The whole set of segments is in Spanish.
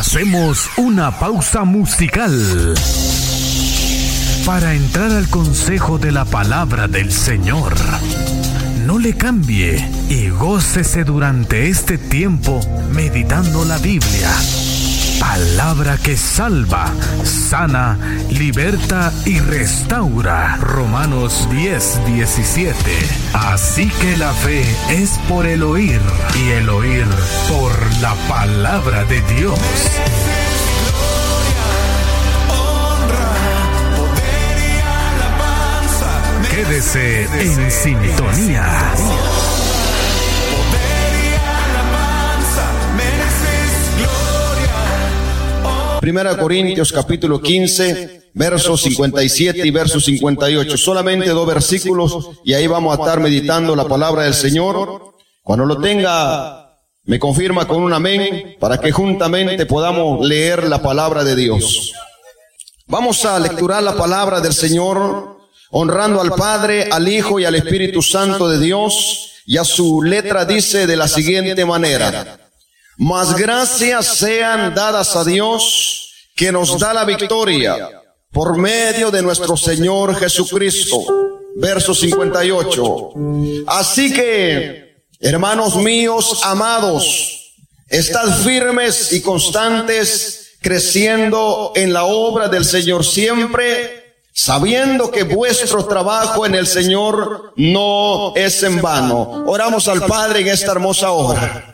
Hacemos una pausa musical para entrar al consejo de la palabra del Señor. No le cambie y gócese durante este tiempo meditando la Biblia. Palabra que salva, sana, liberta y restaura. Romanos 10:17. Así que la fe es por el oír y el oír por la palabra de Dios. Quédese en sintonía. Primera Corintios capítulo 15, versos 57 y verso 58. Solamente 2 versículos y ahí vamos a estar meditando la palabra del Señor. Cuando lo tenga, me confirma con un amén para que juntamente podamos leer la palabra de Dios. Vamos a lecturar la palabra del Señor, honrando al Padre, al Hijo y al Espíritu Santo de Dios. Y a su letra dice de la siguiente manera: mas gracias sean dadas a Dios, que nos da la victoria por medio de nuestro Señor Jesucristo. Verso 58. Así que, hermanos míos amados, estad firmes y constantes, creciendo en la obra del Señor siempre, sabiendo que vuestro trabajo en el Señor no es en vano. Oramos al Padre en esta hermosa hora.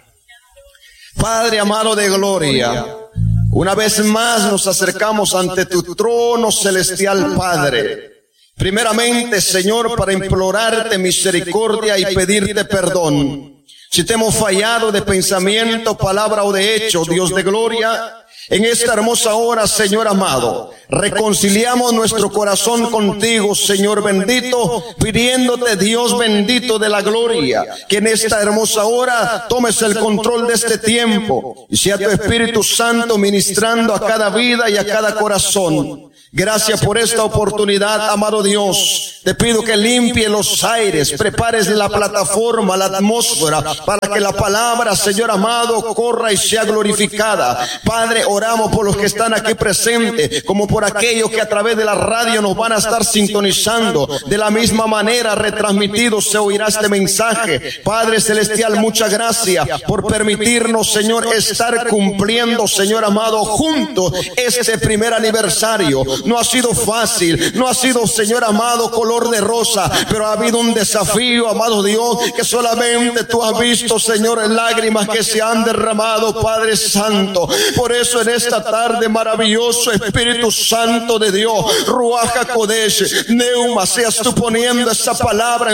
Padre amado de gloria, una vez más nos acercamos ante tu trono celestial, Padre. Primeramente, Señor, para implorarte misericordia y pedirte perdón. Si te hemos fallado de pensamiento, palabra o de hecho, Dios de gloria, en esta hermosa hora, Señor amado, reconciliamos nuestro corazón contigo, Señor bendito, pidiéndote, Dios bendito de la gloria, que en esta hermosa hora tomes el control de este tiempo y sea tu Espíritu Santo ministrando a cada vida y a cada corazón. Gracias por esta oportunidad, amado Dios. Te pido que limpie los aires, prepares la plataforma, la atmósfera, para que la palabra, Señor amado, corra y sea glorificada. Padre, oramos por los que están aquí presentes, como por aquellos que a través de la radio nos van a estar sintonizando. De la misma manera, retransmitido se oirá este mensaje. Padre celestial, muchas gracias por permitirnos, Señor, estar cumpliendo, Señor amado, juntos este primer aniversario. No ha sido fácil, no ha sido, Señor amado, color de rosa, pero ha habido un desafío, amado Dios, que solamente tú has visto, Señor, lágrimas que se han derramado, Padre Santo. Por eso en esta tarde, maravilloso Espíritu Santo de Dios, Ruach HaKodesh, Neuma, seas tú poniendo esa palabra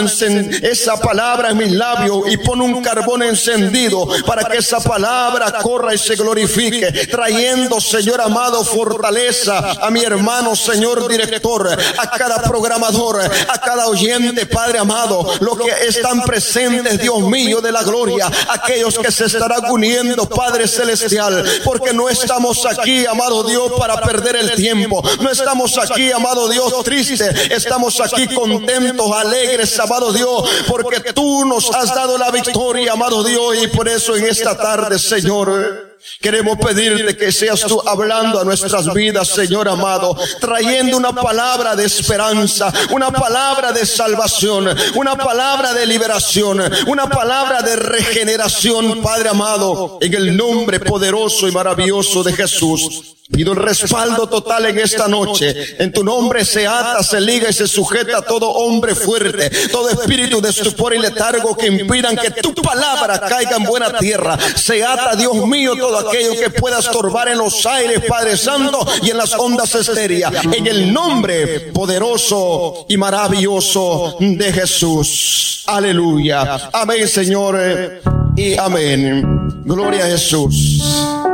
en mis labios y pon un carbón encendido para que esa palabra corra y se glorifique, trayendo, Señor amado, fortaleza a mi hermano, Señor director, a cada programador, a cada oyente, Padre amado, los que están presentes, Dios mío de la gloria, aquellos que se estarán uniendo, Padre celestial, porque no estamos aquí, amado Dios, para perder el tiempo, no estamos aquí, amado Dios, tristes, estamos aquí contentos, alegres, amado Dios, porque tú nos has dado la victoria, amado Dios, y por eso en esta tarde, Señor, queremos pedirte que seas tú hablando a nuestras vidas, Señor amado, trayendo una palabra de esperanza, una palabra de salvación, una palabra de liberación, una palabra de regeneración, Padre amado, en el nombre poderoso y maravilloso de Jesús. Pido el respaldo total en esta noche. En tu nombre se ata, se liga y se sujeta a todo hombre fuerte, todo espíritu de estupor y letargo que impidan que tu palabra caiga en buena tierra. Se ata, Dios mío, todo aquello que pueda estorbar en los aires, Padre Santo, y en las ondas estéreas. En el nombre poderoso y maravilloso de Jesús. Aleluya. Amén, Señor, y amén. Gloria a Jesús.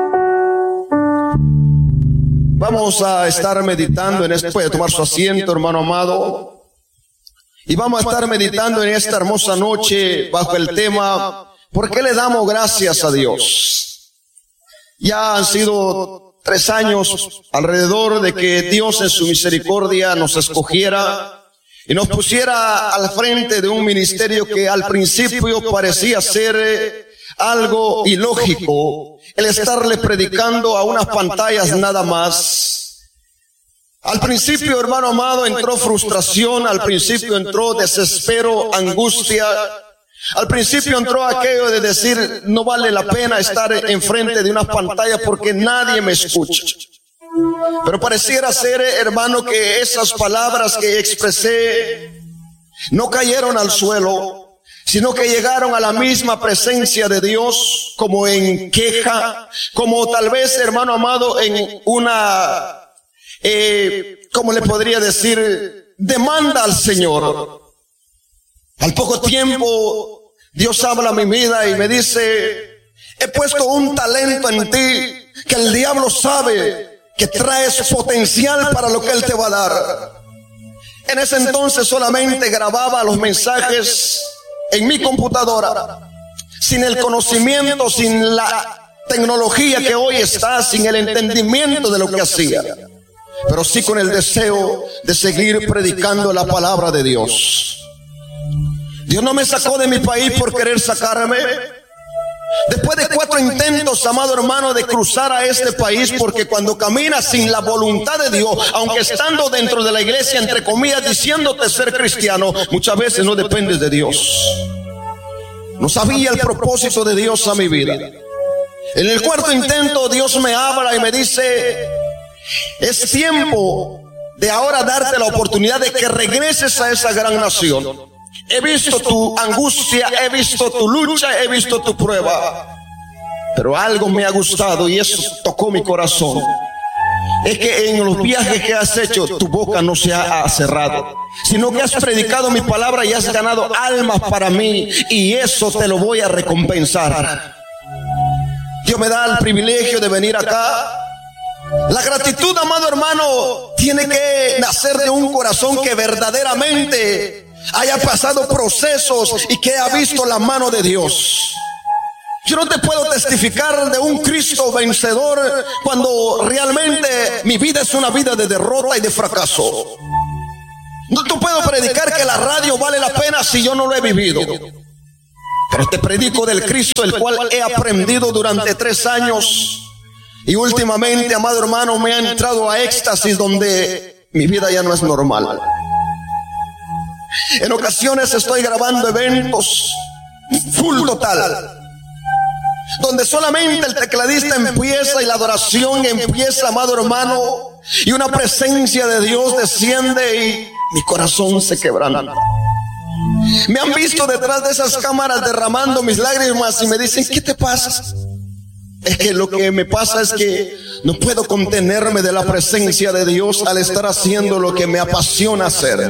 Vamos a estar meditando en esto. Puede tomar su asiento, hermano amado. Y vamos a estar meditando en esta hermosa noche bajo el tema: ¿por qué le damos gracias a Dios? Ya han sido 3 años alrededor de que Dios en su misericordia nos escogiera y nos pusiera al frente de un ministerio que al principio parecía ser algo ilógico el estarle predicando a unas pantallas nada más. Al principio, hermano amado, entró frustración, al principio entró desespero, angustia. Al principio entró aquello de decir, no vale la pena estar enfrente de unas pantallas porque nadie me escucha. Pero pareciera ser, hermano, que esas palabras que expresé no cayeron al suelo, sino que llegaron a la misma presencia de Dios, como en queja, como tal vez, hermano amado, en una, ¿cómo le podría decir? Demanda al Señor. Al poco tiempo, Dios habla a mi vida y me dice, he puesto un talento en ti que el diablo sabe que traes potencial para lo que Él te va a dar. En ese entonces solamente grababa los mensajes en mi computadora, sin el conocimiento, sin la tecnología que hoy está, sin el entendimiento de lo que hacía, pero sí con el deseo de seguir predicando la palabra de Dios. Dios no me sacó de mi país por querer sacarme. Después de 4 intentos, amado hermano, de cruzar a este país, porque cuando caminas sin la voluntad de Dios, aunque estando dentro de la iglesia, entre comillas, diciéndote ser cristiano, muchas veces no dependes de Dios. No sabía el propósito de Dios a mi vida. En el 4º intento, Dios me habla y me dice, es tiempo de ahora darte la oportunidad de que regreses a esa gran nación. He visto tu angustia, he visto tu lucha, he visto tu prueba, pero algo me ha gustado y eso tocó mi corazón. Es que en los viajes que has hecho, tu boca no se ha cerrado, sino que has predicado mi palabra y has ganado almas para mí, y eso te lo voy a recompensar. Dios me da el privilegio de venir acá. La gratitud, amado hermano, tiene que nacer de un corazón que verdaderamente haya pasado procesos y que ha visto la mano de Dios. Yo no te puedo testificar de un Cristo vencedor cuando realmente mi vida es una vida de derrota y de fracaso. No te puedo predicar que la radio vale la pena si yo no lo he vivido. Pero te predico del Cristo el cual he aprendido durante 3 años. Y últimamente, amado hermano, me ha entrado a éxtasis donde mi vida ya no es normal. En ocasiones estoy grabando eventos full total, donde solamente el tecladista empieza y la adoración empieza, amado hermano, y una presencia de Dios desciende y mi corazón se quebranta. Me han visto detrás de esas cámaras derramando mis lágrimas y me dicen, ¿qué te pasa? Es que lo que me pasa es que no puedo contenerme de la presencia de Dios al estar haciendo lo que me apasiona hacer.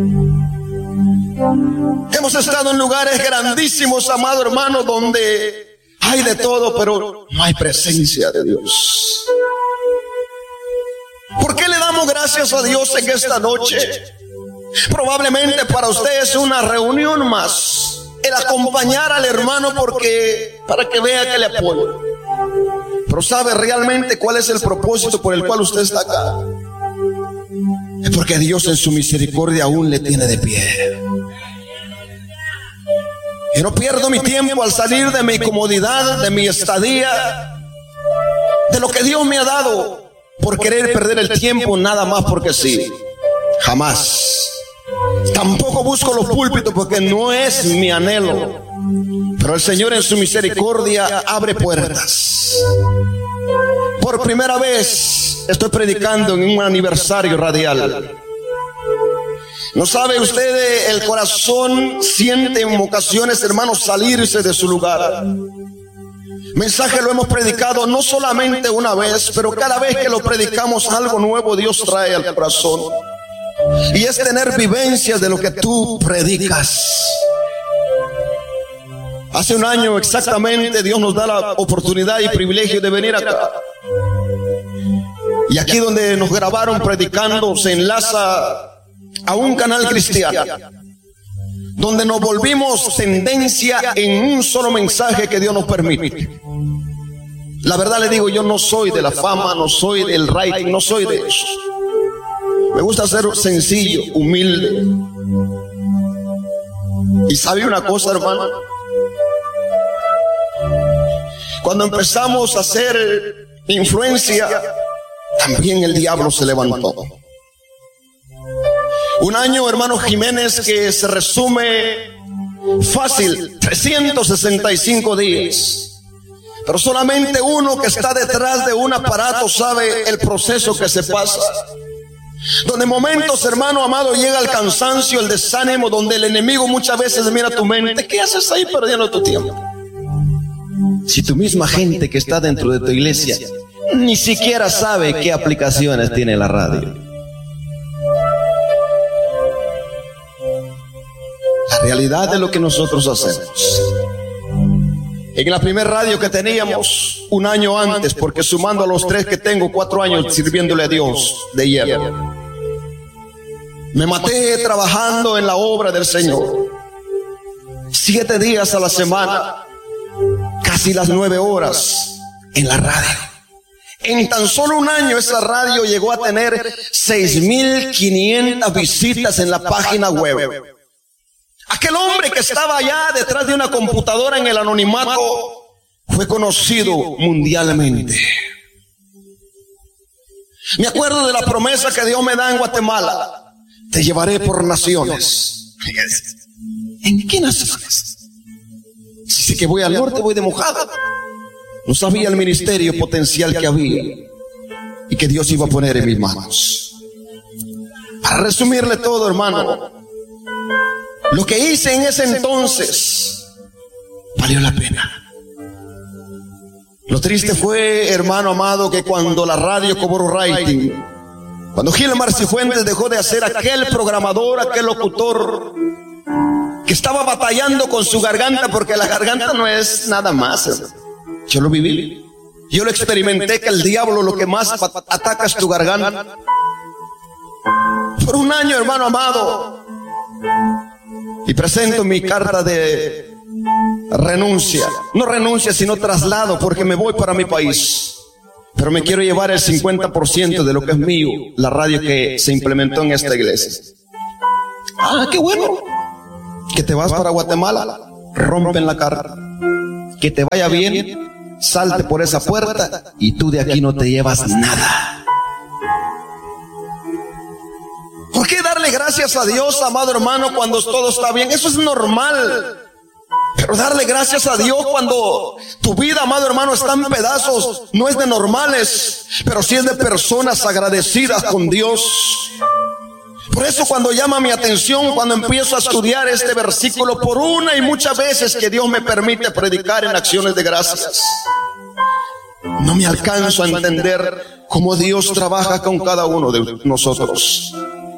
Hemos estado en lugares grandísimos, amado hermano, donde hay de todo, pero no hay presencia de Dios. ¿Por qué le damos gracias a Dios en esta noche? Probablemente para usted es una reunión más, el acompañar al hermano para que vea que le apoya. Pero ¿sabe realmente cuál es el propósito por el cual usted está acá? Es porque Dios en su misericordia aún le tiene de pie. Y no pierdo mi tiempo al salir de mi comodidad, de mi estadía, de lo que Dios me ha dado, por querer perder el tiempo nada más porque sí. Jamás. Tampoco busco los púlpitos porque no es mi anhelo. Pero el Señor en su misericordia abre puertas. Por primera vez estoy predicando en un aniversario radial. ¿No sabe usted? El corazón siente en ocasiones, hermanos, salirse de su lugar. Mensaje lo hemos predicado no solamente una vez, pero cada vez que lo predicamos algo nuevo Dios trae al corazón. Y es tener vivencias de lo que tú predicas. Hace un año exactamente Dios nos da la oportunidad y privilegio de venir acá. Y aquí donde nos grabaron predicando se enlaza a un canal cristiano, donde nos volvimos tendencia en un solo mensaje que Dios nos permite. La verdad le digo, yo no soy de la fama, no soy del rating, no soy de eso. Me gusta ser sencillo, humilde. Y sabe una cosa, hermano, cuando empezamos a hacer influencia, también el diablo se levantó. Un año, hermano Jiménez, que se resume fácil, 365 días. Pero solamente uno que está detrás de un aparato sabe el proceso que se pasa. Donde momentos, hermano amado, llega el cansancio, el desánimo, donde el enemigo muchas veces mira tu mente. ¿Qué haces ahí perdiendo tu tiempo? Si tu misma gente que está dentro de tu iglesia ni siquiera sabe qué aplicaciones tiene la radio. La realidad de lo que nosotros hacemos. En la primera radio que teníamos un año antes, porque sumando a los 3 que tengo, 4 años sirviéndole a Dios de hierro. Me maté trabajando en la obra del Señor. 7 días a la semana, casi las 9 horas en la radio. En tan solo un año esa radio llegó a tener 6,500 visitas en la página web. Aquel hombre que estaba allá detrás de una computadora en el anonimato fue conocido mundialmente. Me acuerdo de la promesa que Dios me da en Guatemala: te llevaré por naciones. ¿En qué naciones? Si sé que voy al norte, voy de mojada. No sabía el ministerio potencial que había y que Dios iba a poner en mis manos. Para resumirle todo, hermano, lo que hice en ese entonces valió la pena. Lo triste fue, hermano amado, que cuando la radio cobró rating, cuando Gilmar Cifuentes dejó de hacer aquel programador, aquel locutor que estaba batallando con su garganta, porque la garganta no es nada más, hermano. Yo lo viví, yo lo experimenté, que el diablo lo que más ataca es tu garganta. Por un año, hermano amado, y presento mi carta de renuncia. No renuncia, sino traslado, porque me voy para mi país. Pero me quiero llevar el 50% de lo que es mío, la radio que se implementó en esta iglesia. Ah, qué bueno. Que te vas para Guatemala, rompen la carta. Que te vaya bien, salte por esa puerta y tú de aquí no te llevas nada. ¿Por qué darle gracias a Dios, amado hermano, cuando todo está bien? Eso es normal. Pero darle gracias a Dios cuando tu vida, amado hermano, está en pedazos, no es de normales, pero sí es de personas agradecidas con Dios. Por eso cuando llama mi atención, cuando empiezo a estudiar este versículo, por una y muchas veces que Dios me permite predicar en acciones de gracias, no me alcanzo a entender cómo Dios trabaja con cada uno de nosotros.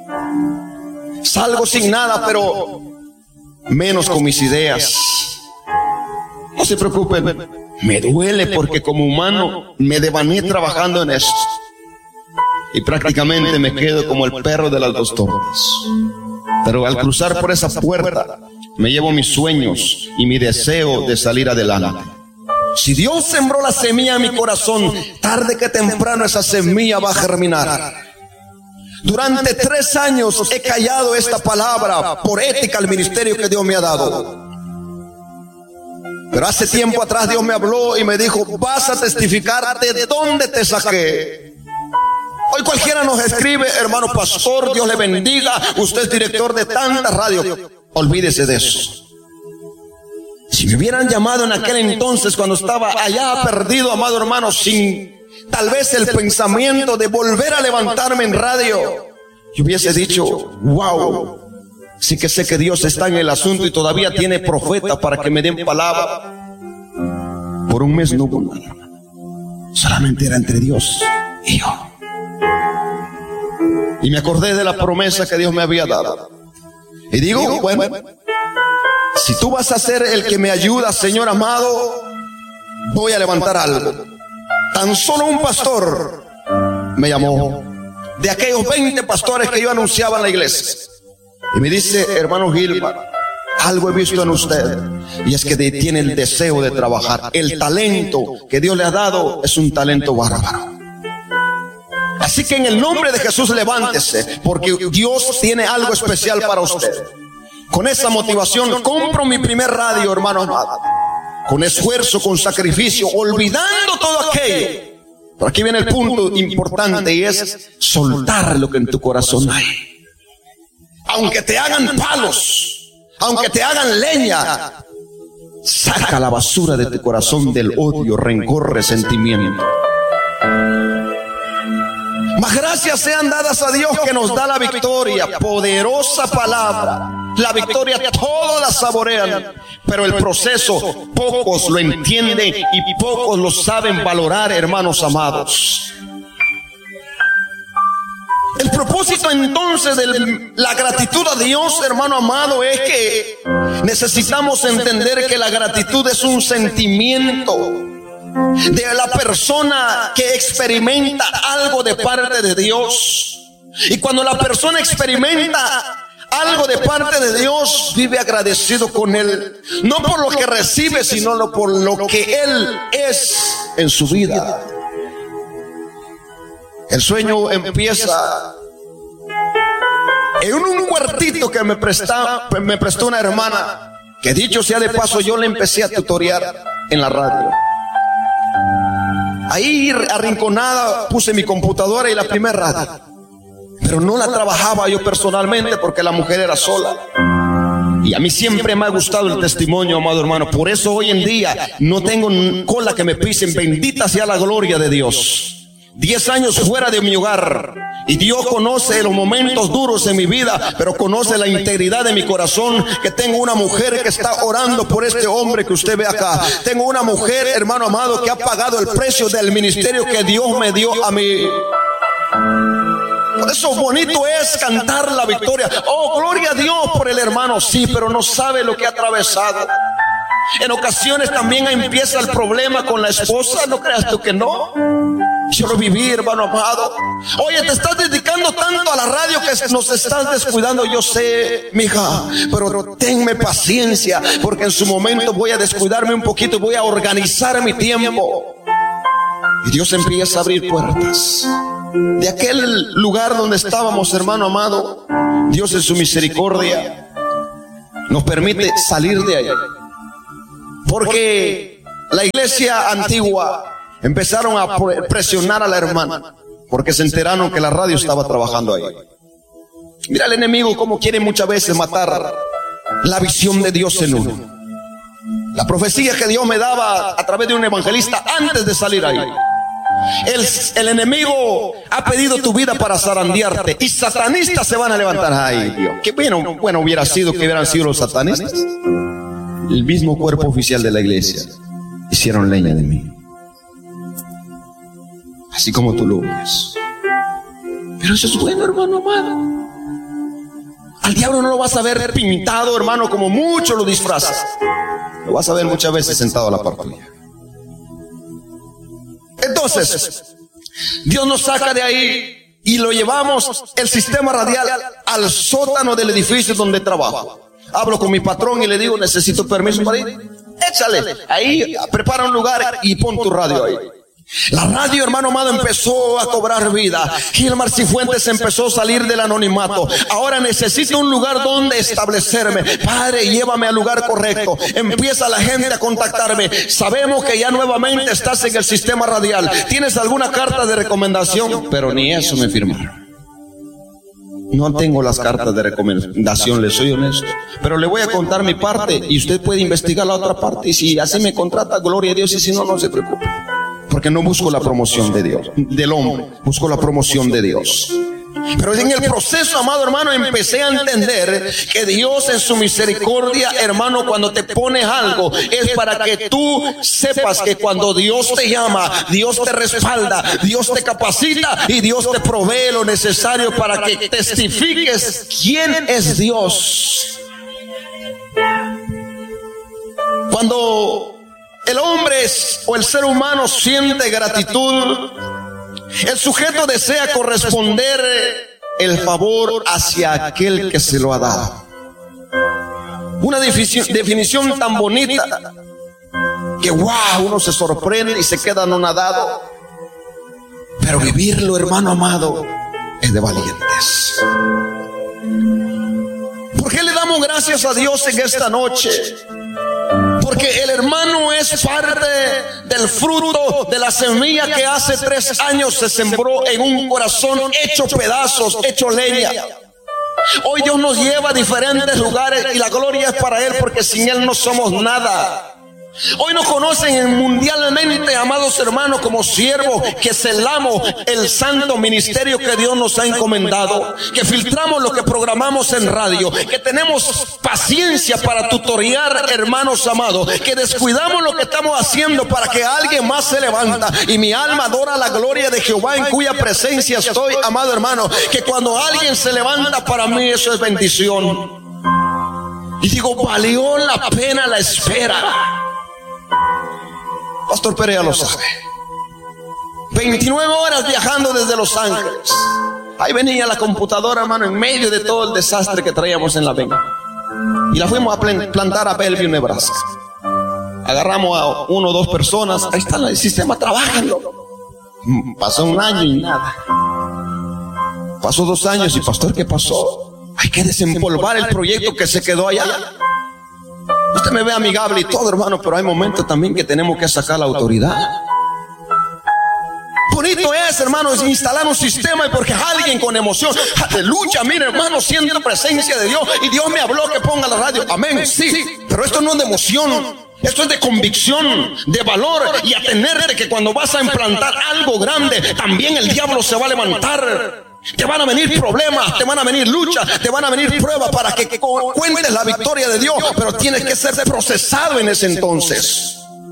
Salgo sin nada, pero menos con mis ideas. No se preocupen, me duele porque como humano me devané trabajando en esto. Y prácticamente me quedo como el perro de las 2 torres. Pero al cruzar por esa puerta, me llevo mis sueños y mi deseo de salir adelante. Si Dios sembró la semilla en mi corazón, tarde que temprano esa semilla va a germinar. Durante 3 años he callado esta palabra por ética al ministerio que Dios me ha dado. Pero hace tiempo atrás Dios me habló y me dijo: vas a testificar de dónde te saqué. Hoy cualquiera nos escribe: hermano pastor, Dios le bendiga, usted es director de tanta radio. Olvídese de eso. Si me hubieran llamado en aquel entonces, cuando estaba allá perdido, amado hermano, sin tal vez el pensamiento de volver a levantarme en radio, yo hubiese dicho: wow, sí que sé que Dios está en el asunto y todavía tiene profeta para que me den palabra. Por un mes no hubo nada. Solamente era entre Dios y yo. Y me acordé de la promesa que Dios me había dado. Y digo, bueno, si tú vas a ser el que me ayuda, Señor amado, voy a levantar algo. Tan solo un pastor me llamó, de aquellos 20 pastores que yo anunciaba en la iglesia, y me dice: hermano Gilmar, algo he visto en usted, y es que tiene el deseo de trabajar. El talento que Dios le ha dado es un talento bárbaro. Así que en el nombre de Jesús levántese, porque Dios tiene algo especial para usted. Con esa motivación compro mi primer radio, hermano amado. con esfuerzo, con sacrificio, olvidando todo aquello. Pero aquí viene el punto importante y es soltar lo que en tu corazón hay. Aunque te hagan palos, aunque te hagan leña, saca la basura de tu corazón del odio, rencor, resentimiento. Mas gracias sean dadas a Dios que nos da la victoria, poderosa palabra. La victoria todos la saborean, pero el proceso pocos lo entienden y pocos lo saben valorar, hermanos amados. El propósito entonces de la gratitud a Dios, hermano amado, es que necesitamos entender que la gratitud es un sentimiento de la persona que experimenta algo de parte de Dios. Y cuando la persona experimenta algo de parte de Dios, vive agradecido con Él, no por lo que recibe, sino por lo que Él es en su vida. El sueño empieza en un cuartito que me prestó una hermana, que dicho sea de paso, yo le empecé a tutorear en la radio. Ahí arrinconada puse mi computadora y la primera radio, pero no la trabajaba yo personalmente porque la mujer era sola. Y a mí siempre me ha gustado el testimonio, amado hermano. Por eso hoy en día no tengo cola que me pisen. Bendita sea la gloria de Dios. 10 años fuera de mi hogar, y Dios conoce los momentos duros en mi vida, pero conoce la integridad de mi corazón, que tengo una mujer que está orando por este hombre que usted ve acá. Tengo una mujer, hermano amado, que ha pagado el precio del ministerio que Dios me dio a mí. Por eso bonito es cantar la victoria. Oh, gloria a Dios por el hermano, sí, pero no sabe lo que ha atravesado. En ocasiones también empieza el problema con la esposa, no creas tú que no. Yo lo viví, hermano amado. Oye, te estás dedicando tanto a la radio que nos estás descuidando. Yo sé, mija, pero tenme paciencia, porque en su momento voy a descuidarme un poquito y voy a organizar mi tiempo. Y Dios empieza a abrir puertas. De aquel lugar donde estábamos, hermano amado, Dios en su misericordia nos permite salir de ahí. Porque la iglesia antigua empezaron a presionar a la hermana, porque se enteraron que la radio estaba trabajando ahí. Mira el enemigo cómo quiere muchas veces matar la visión de Dios en uno. La profecía que Dios me daba a través de un evangelista antes de salir ahí. El enemigo ha pedido tu vida para zarandearte, y satanistas se van a levantar. Ay, Dios, qué bueno hubiera sido que hubieran sido los satanistas. El mismo cuerpo oficial de la iglesia hicieron leña de mí, así como tú lo ves. Pero eso es bueno, hermano amado. Al diablo no lo vas a ver pintado, hermano, como mucho lo disfrazas. Lo vas a ver muchas veces sentado a la par tuya. Entonces, Dios nos saca de ahí y lo llevamos, el sistema radial, al sótano del edificio donde trabajo. Hablo con mi patrón y le digo, necesito permiso para ir. Échale, ahí prepara un lugar y pon tu radio ahí. La radio, hermano amado, empezó a cobrar vida. Gilmar Cifuentes empezó a salir del anonimato. Ahora necesito un lugar donde establecerme. Padre, llévame al lugar correcto. Empieza la gente a contactarme. Sabemos que ya nuevamente estás en el sistema radial. ¿Tienes alguna carta de recomendación? Pero ni eso me firmaron. No tengo las cartas de recomendación, le soy honesto. Pero le voy a contar mi parte y usted puede investigar la otra parte. Y si así me contrata, gloria a Dios. Y si no, no se preocupe. Porque no busco la promoción de Dios, del hombre, busco la promoción de Dios. Pero en el proceso, amado hermano, empecé a entender que Dios en su misericordia, hermano, cuando te pones algo, es para que tú sepas que cuando Dios te llama, Dios te respalda, Dios te capacita y Dios te provee lo necesario para que testifiques quién es Dios. Cuando el hombre o el ser humano siente gratitud, el sujeto desea corresponder el favor hacia aquel que se lo ha dado. Una definición tan bonita que uno se sorprende y se queda anonadado. Pero vivirlo, hermano amado, es de valientes. ¿Por qué le damos gracias a Dios en esta noche? Porque el hermano es parte del fruto de la semilla que hace 3 años se sembró en un corazón hecho pedazos, hecho leña. Hoy Dios nos lleva a diferentes lugares y la gloria es para Él, porque sin Él no somos nada. Hoy nos conocen mundialmente, amados hermanos, como siervos que celamos el santo ministerio que Dios nos ha encomendado, que filtramos lo que programamos en radio, que tenemos paciencia para tutorear, hermanos amados, que descuidamos lo que estamos haciendo para que alguien más se levanta. Y mi alma adora la gloria de Jehová, en cuya presencia estoy, amado hermano, que cuando alguien se levanta, para mí eso es bendición. Y digo, valió la pena la espera. Pastor Perea lo sabe. 29 horas viajando desde Los Ángeles. Ahí venía la computadora, hermano, en medio de todo el desastre que traíamos en la venta. Y la fuimos a plantar a Bellevue, Nebraska. Agarramos a 1 o 2 personas. Ahí está el sistema trabajando. Pasó 1 año y nada. Pasó 2 años y pastor, ¿qué pasó? Hay que desempolvar el proyecto que se quedó allá. Usted me ve amigable y todo, hermano, pero hay momentos también que tenemos que sacar la autoridad. Bonito es, hermanos, instalar un sistema y porque alguien con emoción, aleluya, mire, hermano, siento presencia de Dios y Dios me habló que ponga la radio. Amén, sí, pero esto no es de emoción. Esto es de convicción, de valor, y atenerte que cuando vas a implantar algo grande, también el diablo se va a levantar. Te van a venir problemas, te van a venir luchas, te van a venir pruebas para que cuentes la victoria de Dios, pero tienes que ser procesado en ese entonces.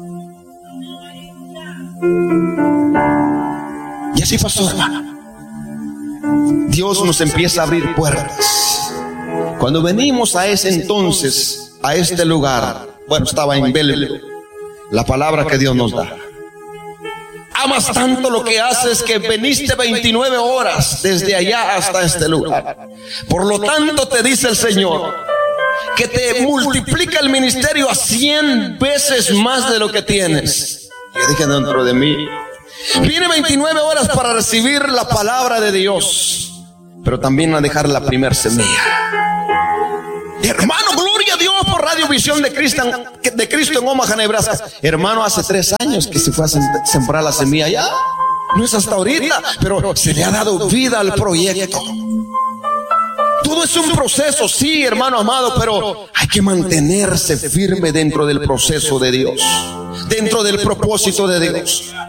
Y así pasó, hermano. Dios nos empieza a abrir puertas. Cuando venimos a ese entonces, a este lugar, bueno, estaba en Bellevue, la palabra que Dios nos da. Amas tanto lo que haces que veniste 29 horas desde allá hasta este lugar. Por lo tanto, te dice el Señor que te multiplica el ministerio a 100 veces más de lo que tienes. Yo dije dentro de mí, vine 29 horas para recibir la palabra de Dios, pero también a dejar la primer semilla. Hermano, gloria a Dios por Radio Visión de Cristo en Omaha, Nebraska. Hermano, hace 3 años que se fue a sembrar la semilla allá. No es hasta ahorita, pero se le ha dado vida al proyecto. Todo es un proceso, sí, hermano amado, pero hay que mantenerse firme dentro del proceso de Dios, dentro del propósito de Dios.